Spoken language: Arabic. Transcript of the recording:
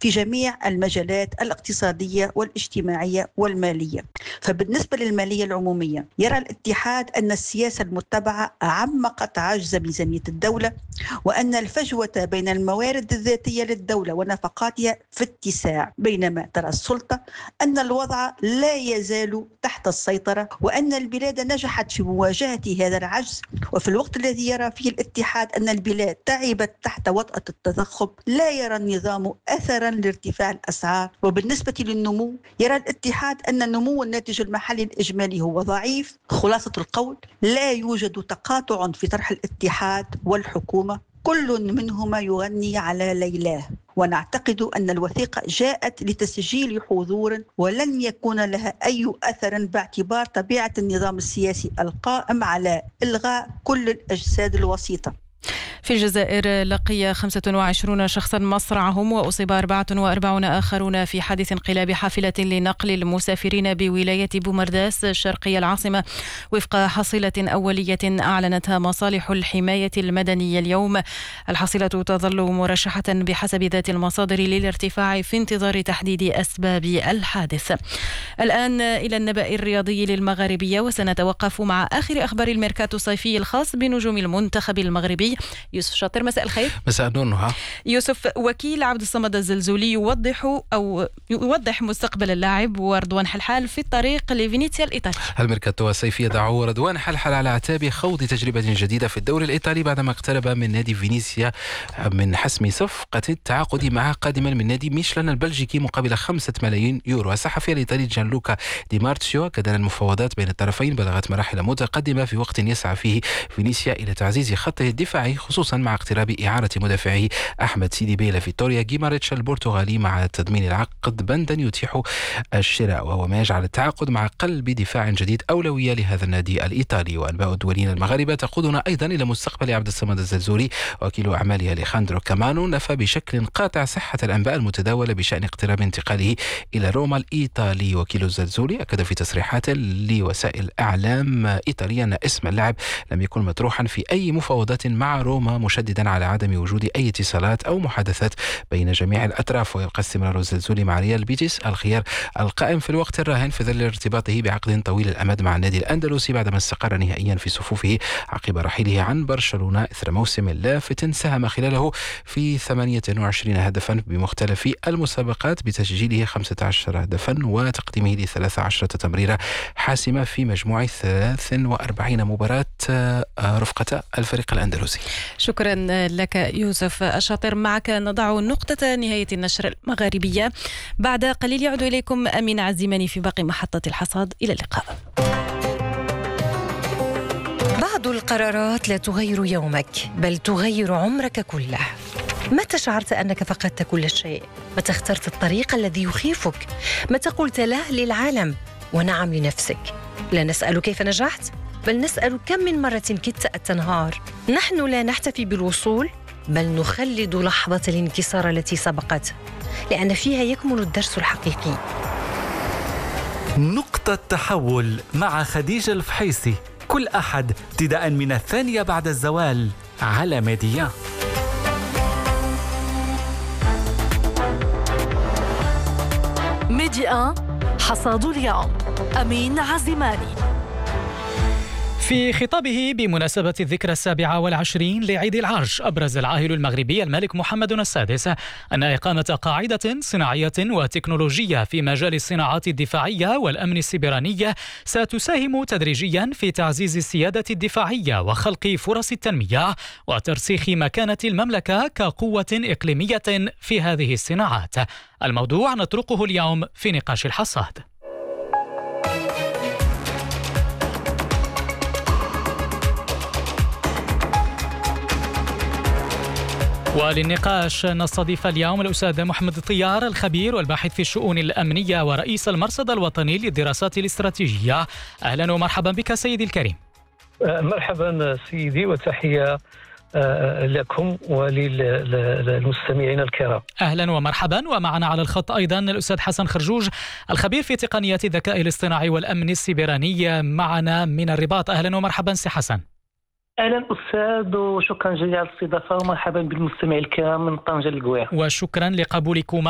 في جميع المجالات الاقتصادية والاجتماعية والمالية. فبالنسبة للمالية العمومية، يرى الاتحاد أن السياسة المتبعة عمقت عجز ميزانية الدولة، وأن الفجوة بين الموارد الذاتية للدولة ونفقاتها في اتساع، بينما ترى السلطة أن الوضع لا يزال تحت السيطرة، وأن البلاد نجحت في مواجهة هذا العجز. وفي الوقت الذي يرى فيه الاتحاد أن البلاد تعبت تحت وطأة التضخم، لا يرى النظام أثرا لارتفاع الأسعار. وبالنسبة للنمو، يرى الاتحاد أن النمو الناتج المحلي الإجمالي هو ضعيف. خلاصة القول، لا يوجد تقاطع في طرح الاتحاد والحكومة، كل منهما يغني على ليلاه. ونعتقد أن الوثيقة جاءت لتسجيل حضور ولن يكون لها أي أثر باعتبار طبيعة النظام السياسي القائم على إلغاء كل الأجساد الوسيطة. في الجزائر لقي 25 شخصا مصرعهم وأصيب 44 آخرون في حادث انقلاب حافلة لنقل المسافرين بولاية بومرداس شرقي العاصمة، وفق حصيلة أولية أعلنتها مصالح الحماية المدنية اليوم. الحصيلة تظل مرشحة بحسب ذات المصادر للارتفاع في انتظار تحديد أسباب الحادث. الآن إلى النبأ الرياضي للمغاربية، وسنتوقف مع آخر أخبار الميركاتو الصيفي الخاص بنجوم المنتخب المغربي. يوسف شاطر، مساء الخير. مساء النور نهى. يوسف، وكيل عبد الصمد الزلزولي يوضح مستقبل اللاعب ورضوان حلحال في الطريق لفينيسيا الإيطالي. الميركاتو الصيفي يدعو رضوان حلحال على اعتاب خوض تجربة جديدة في الدوري الإيطالي بعدما اقترب من نادي فينيسيا من حسم صفقة التعاقد معه قادما من نادي ميشلان البلجيكي مقابل 5 ملايين يورو. الصحفي الإيطالي جانلوكا دي مارتشيو أكد أن المفاوضات بين الطرفين بلغت مراحل متقدمة في وقت يسعى فيه فينيسيا إلى تعزيز خطه الدفاعي، خصوصا مع اقتراب إعارة مدافعه أحمد سيدي بيلا فيتوريا جيماريتش البرتغالي مع تضمين العقد بندا يتيح الشراء، وهو ما يجعل التعاقد مع قلب دفاع جديد أولوية لهذا النادي الإيطالي. وأنباء الدوليين المغاربة تقودنا أيضا إلى مستقبل عبد الصمد الزلزولي. وكيل أعماله أليخاندرو كامانو نفى بشكل قاطع صحة الأنباء المتداولة بشأن اقتراب انتقاله إلى روما الإيطالي. وكيل الزلزولي أكد في تصريحات لوسائل إعلام إيطالية أن اسم اللاعب لم يكن مطروحا في أي مفاوضات مع روما، مشددا على عدم وجود أي اتصالات أو محادثات بين جميع الأطراف. ويبقى استمرار الزلزولي مع ريال بيتيس الخيار القائم في الوقت الراهن في ظل ارتباطه بعقد طويل الأمد مع النادي الأندلسي بعدما استقر نهائيا في صفوفه عقب رحيله عن برشلونة إثر موسم لافت ساهم خلاله في 28 هدفا بمختلف المسابقات بتسجيله 15 هدفا وتقديمه ل 13 تمريرة حاسمة في مجموع 43 مباراة رفقة الفريق الأندلسي. شكرا لك يوسف الشاطر. معك نضع نقطة نهاية النشر المغاربية. بعد قليل يعود إليكم أمين عزيماني في باقي محطة الحصاد. إلى اللقاء. بعض القرارات لا تغير يومك بل تغير عمرك كله. متى شعرت أنك فقدت كل شيء؟ متى اخترت الطريق الذي يخيفك؟ متى قلت لا للعالم ونعم لنفسك؟ لا نسأل كيف نجحت، بل نسأل كم من مرة كدت أن تنهار. نحن لا نحتفي بالوصول، بل نخلد لحظة الانكسار التي سبقته، لأن فيها يكمن الدرس الحقيقي. نقطة تحول مع خديجة الفحيصي، كل أحد ابتداء من 2 بعد الزوال على ميديا. ميديا حصاد اليوم، أمين عزيماني. في خطابه بمناسبة الذكرى 27 لعيد العرش، أبرز العاهل المغربي الملك محمد السادس أن إقامة قاعدة صناعية وتكنولوجية في مجال الصناعات الدفاعية والأمن السيبراني ستساهم تدريجيا في تعزيز السيادة الدفاعية وخلق فرص التنمية وترسيخ مكانة المملكة كقوة إقليمية في هذه الصناعات. الموضوع نطرقه اليوم في نقاش الحصاد. وللنقاش نستضيف اليوم الأستاذ محمد الطيار، الخبير والباحث في الشؤون الأمنية ورئيس المرصد الوطني للدراسات الاستراتيجية. أهلا ومرحبا بك سيدي الكريم. مرحبا سيدي، وتحية لكم وللمستمعين الكرام. أهلا ومرحبا. ومعنا على الخط أيضا الأستاذ حسن خرجوج، الخبير في تقنيات الذكاء الاصطناعي والأمن السيبراني، معنا من الرباط. أهلا ومرحبا سي حسن. أهلا أستاذ، وشكرا جزيلا على الاستضافة، ومرحبا بالمستمعين الكرام من طنجة القويرة. وشكرا لقبولكم